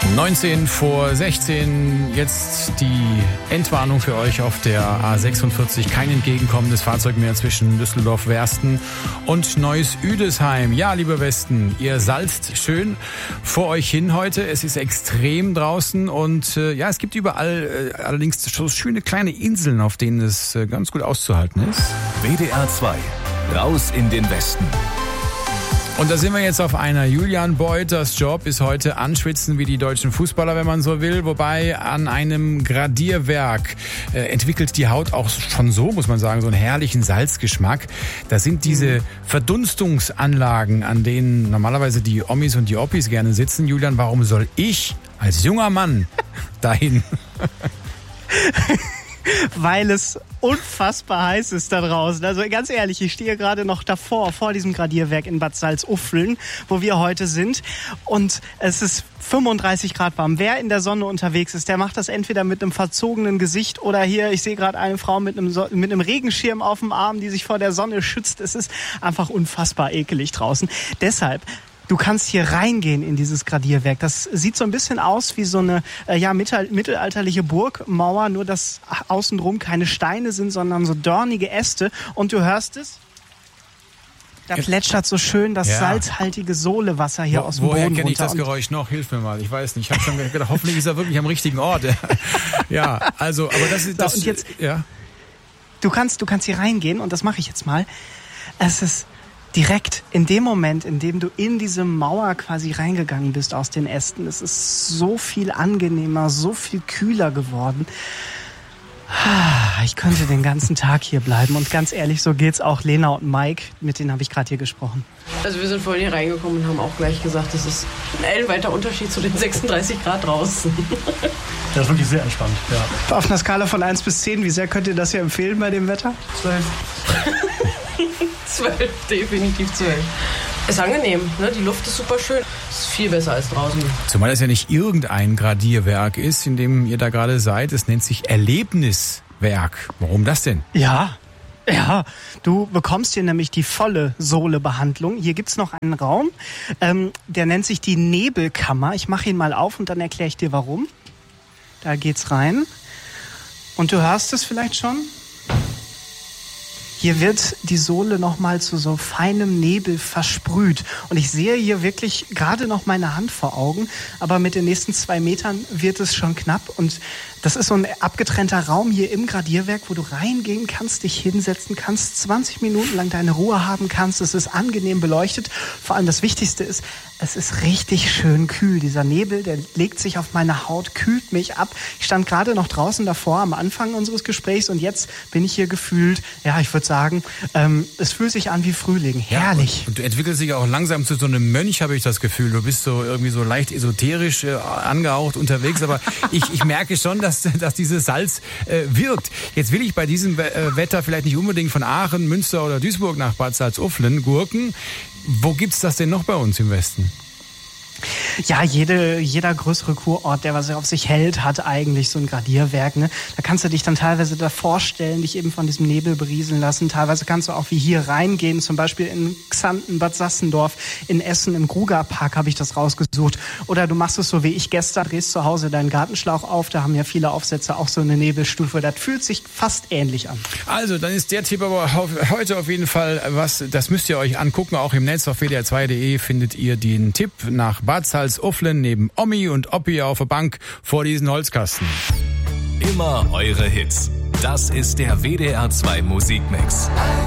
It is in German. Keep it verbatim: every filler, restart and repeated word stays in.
neunzehn vor sechzehn, jetzt die Endwarnung für euch auf der A sechsundvierzig. Kein entgegenkommendes Fahrzeug mehr zwischen Düsseldorf-Wersten und Neuss-Üdesheim. Ja, lieber Westen, ihr salzt schön vor euch hin heute. Es ist extrem draußen und äh, ja, es gibt überall äh, allerdings so schöne kleine Inseln, auf denen es äh, ganz gut auszuhalten ist. W D R zwei, raus in den Westen. Und da sind wir jetzt auf einer. Julian Beuters Job ist heute anschwitzen wie die deutschen Fußballer, wenn man so will. Wobei an einem Gradierwerk äh, entwickelt die Haut auch schon so, muss man sagen, so einen herrlichen Salzgeschmack. Da sind diese Verdunstungsanlagen, an denen normalerweise die Omis und die Oppis gerne sitzen. Julian, warum soll ich als junger Mann dahin? Weil es unfassbar heiß ist da draußen. Also ganz ehrlich, ich stehe gerade noch davor, vor diesem Gradierwerk in Bad Salzuflen, wo wir heute sind. Und es ist fünfunddreißig Grad warm. Wer in der Sonne unterwegs ist, der macht das entweder mit einem verzogenen Gesicht oder hier, ich sehe gerade eine Frau mit einem, so- mit einem Regenschirm auf dem Arm, die sich vor der Sonne schützt. Es ist einfach unfassbar ekelig draußen. Deshalb, du kannst hier reingehen in dieses Gradierwerk. Das sieht so ein bisschen aus wie so eine äh, ja, mittel- mittelalterliche Burgmauer, nur dass außenrum keine Steine sind, sondern so dornige Äste. Und du hörst es? Da plätschert so schön das Ja. salzhaltige Sohlewasser hier Wo, aus dem woher Boden kenne ich runter. das Und Geräusch noch? Hilf mir mal. Ich weiß nicht. Ich habe schon gedacht, hoffentlich ist er wirklich am richtigen Ort. Ja, also, aber das ist das. So, und jetzt- ja. Du kannst, du kannst hier reingehen und das mache ich jetzt mal. Es ist direkt in dem Moment, in dem du in diese Mauer quasi reingegangen bist aus den Ästen. Es ist so viel angenehmer, so viel kühler geworden. Ich könnte den ganzen Tag hier bleiben und ganz ehrlich, so geht's auch Lena und Mike, mit denen habe ich gerade hier gesprochen. Also wir sind vorhin hier reingekommen und haben auch gleich gesagt, das ist ein ellenweiter Unterschied zu den sechsunddreißig Grad draußen. Das ist wirklich sehr entspannt, ja. Auf einer Skala von eins bis zehn, wie sehr könnt ihr das hier empfehlen bei dem Wetter? Zwölf. zwölf, definitiv zwölf. Ist angenehm, ne? Die Luft ist super schön. Ist viel besser als draußen. Zumal es ja nicht irgendein Gradierwerk ist, in dem ihr da gerade seid. Es nennt sich Erlebniswerk. Warum das denn? Ja, ja. Du bekommst hier nämlich die volle Sohlebehandlung. Hier gibt's noch einen Raum, ähm, der nennt sich die Nebelkammer. Ich mache ihn mal auf und dann erkläre ich dir, warum. Da geht's rein. Und du hörst es vielleicht schon. Hier wird die Sohle nochmal zu so feinem Nebel versprüht. Und ich sehe hier wirklich gerade noch meine Hand vor Augen. Aber mit den nächsten zwei Metern wird es schon knapp. Und das ist so ein abgetrennter Raum hier im Gradierwerk, wo du reingehen kannst, dich hinsetzen kannst, zwanzig Minuten lang deine Ruhe haben kannst. Es ist angenehm beleuchtet. Vor allem das Wichtigste ist, es ist richtig schön kühl. Dieser Nebel, der legt sich auf meine Haut, kühlt mich ab. Ich stand gerade noch draußen davor am Anfang unseres Gesprächs und jetzt bin ich hier gefühlt, ja, ich würde sagen, ähm, es fühlt sich an wie Frühling. Herrlich. Ja, und, und du entwickelst dich auch langsam zu so einem Mönch, habe ich das Gefühl. Du bist so irgendwie so leicht esoterisch äh, angehaucht unterwegs, aber ich, ich merke schon, dass, dass dieses Salz äh, wirkt. Jetzt will ich bei diesem äh, Wetter vielleicht nicht unbedingt von Aachen, Münster oder Duisburg nach Bad Salzuflen gurken. Wo gibt's das denn noch bei uns im Westen? Ja, jede, jeder größere Kurort, der was auf sich hält, hat eigentlich so ein Gradierwerk. Ne? Da kannst du dich dann teilweise davor stellen, dich eben von diesem Nebel berieseln lassen. Teilweise kannst du auch wie hier reingehen, zum Beispiel in Xanten, Bad Sassendorf, in Essen, im Grugerpark habe ich das rausgesucht. Oder du machst es so wie ich gestern, drehst zu Hause deinen Gartenschlauch auf, da haben ja viele Aufsätze auch so eine Nebelstufe. Das fühlt sich fast ähnlich an. Also, dann ist der Tipp aber heute auf jeden Fall was, das müsst ihr euch angucken. Auch im Netz auf w d r zwei punkt d e findet ihr den Tipp nach Bad Salzuflen neben Omi und Oppi auf der Bank vor diesen Holzkasten. Immer eure Hits. Das ist der W D R zwei Musikmix.